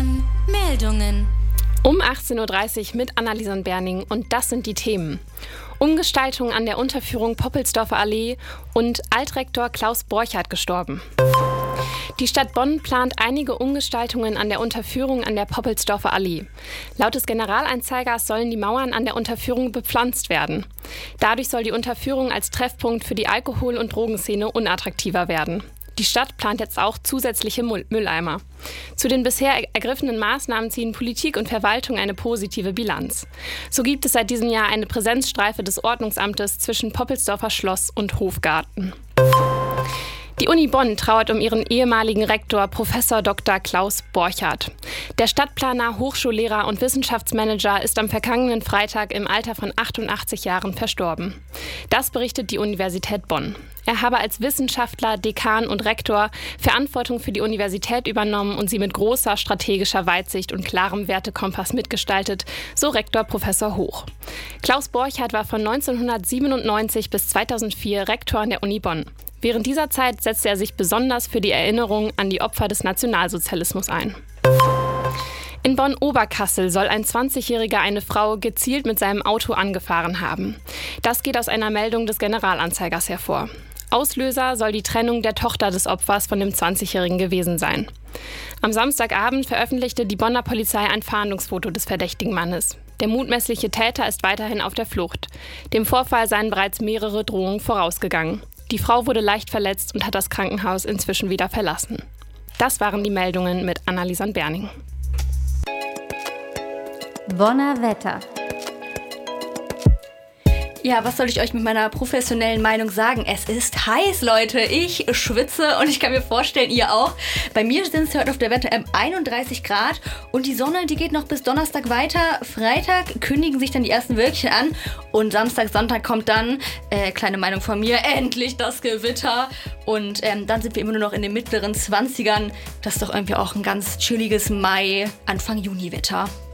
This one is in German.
Meldungen. Um 18.30 Uhr mit Annalisa Berning und das sind die Themen. Umgestaltung an der Unterführung Poppelsdorfer Allee und Altrektor Klaus Borchardt gestorben. Die Stadt Bonn plant einige Umgestaltungen an der Unterführung an der Poppelsdorfer Allee. Laut des Generalanzeigers sollen die Mauern an der Unterführung bepflanzt werden. Dadurch soll die Unterführung als Treffpunkt für die Alkohol- und Drogenszene unattraktiver werden. Die Stadt plant jetzt auch zusätzliche Mülleimer. Zu den bisher ergriffenen Maßnahmen ziehen Politik und Verwaltung eine positive Bilanz. So gibt es seit diesem Jahr eine Präsenzstreife des Ordnungsamtes zwischen Poppelsdorfer Schloss und Hofgarten. Die Uni Bonn trauert um ihren ehemaligen Rektor Prof. Dr. Klaus Borchardt. Der Stadtplaner, Hochschullehrer und Wissenschaftsmanager ist am vergangenen Freitag im Alter von 88 Jahren verstorben. Das berichtet die Universität Bonn. Er habe als Wissenschaftler, Dekan und Rektor Verantwortung für die Universität übernommen und sie mit großer strategischer Weitsicht und klarem Wertekompass mitgestaltet, so Rektor Professor Hoch. Klaus Borchardt war von 1997 bis 2004 Rektor an der Uni Bonn. Während dieser Zeit setzte er sich besonders für die Erinnerung an die Opfer des Nationalsozialismus ein. In Bonn-Oberkassel soll ein 20-Jähriger eine Frau gezielt mit seinem Auto angefahren haben. Das geht aus einer Meldung des Generalanzeigers hervor. Auslöser soll die Trennung der Tochter des Opfers von dem 20-Jährigen gewesen sein. Am Samstagabend veröffentlichte die Bonner Polizei ein Fahndungsfoto des verdächtigen Mannes. Der mutmaßliche Täter ist weiterhin auf der Flucht. Dem Vorfall seien bereits mehrere Drohungen vorausgegangen. Die Frau wurde leicht verletzt und hat das Krankenhaus inzwischen wieder verlassen. Das waren die Meldungen mit Annalisa Berning. Bonner Wetter. Ja, was soll ich euch mit meiner professionellen Meinung sagen? Es ist heiß, Leute. Ich schwitze und ich kann mir vorstellen, ihr auch. Bei mir sind es heute auf der Wetter-App 31 Grad und die Sonne, die geht noch bis Donnerstag weiter. Freitag kündigen sich dann die ersten Wölkchen an und Samstag, Sonntag kommt dann, kleine Meinung von mir, endlich das Gewitter. Und dann sind wir immer nur noch in den mittleren 20ern. Das ist doch irgendwie auch ein ganz chilliges Mai, Anfang Juni-Wetter.